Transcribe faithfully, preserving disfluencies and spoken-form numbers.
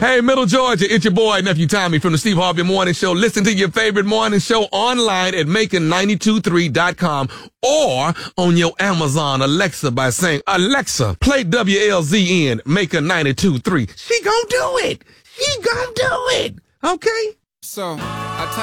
Hey, Middle Georgia, it's your boy, Nephew Tommy from the Steve Harvey Morning Show. Listen to your favorite morning show online at making nine two three dot com or on your Amazon Alexa by saying, Alexa, play W L Z N, Making ninety-two three. She gonna do it. She gonna do it. Okay? So...